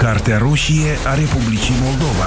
Cartea roșie a Republicii Moldova.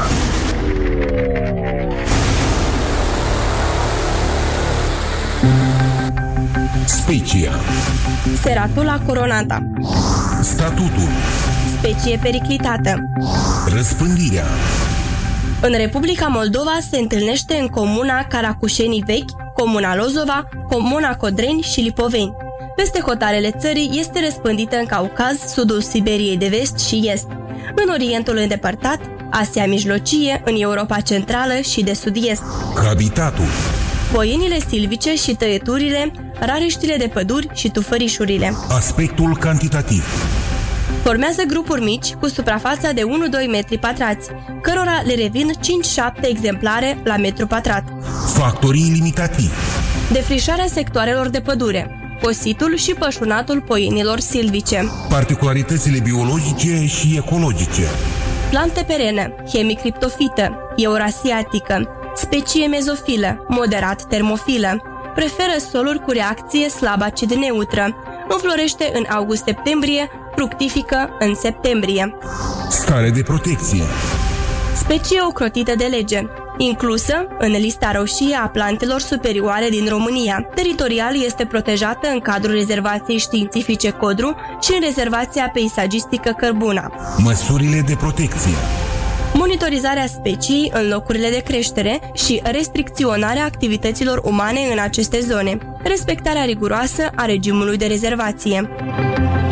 Specia. Ceratula coronata. Statutul. Specie periclitată. Răspândirea. În Republica Moldova se întâlnește în comuna Caracușenii Vechi, comuna Lozova, comuna Codreni și Lipoveni. Peste hotarele țării este răspândită în Caucaz, sudul Siberiei de vest și est, în Orientul îndepărtat, Asia Mijlocie, în Europa Centrală și de sud-est. Habitatul. Poienile silvice și tăieturile, rareștile de păduri și tufărișurile. Aspectul cantitativ. Formează grupuri mici cu suprafața de 1-2 metri pătrați, cărora le revin 5-7 exemplare la metru pătrat. Factorii limitativi. Defrișarea sectoarelor de pădure, cositul și pășunatul poienilor silvice. Particularitățile biologice și ecologice. Plante perene, hemicriptofită, eurasiatică, specie mezofilă, moderat termofilă. Preferă soluri cu reacție slab acid neutră. Înflorește în august-septembrie, fructifică în septembrie. Stare de protecție. Specie ocrotită de lege, inclusă în lista roșie a plantelor superioare din România. Teritorial este protejată în cadrul rezervației științifice Codru și în rezervația peisagistică Cărbuna. Măsurile de protecție. Monitorizarea speciei în locurile de creștere și restricționarea activităților umane în aceste zone. Respectarea riguroasă a regimului de rezervație.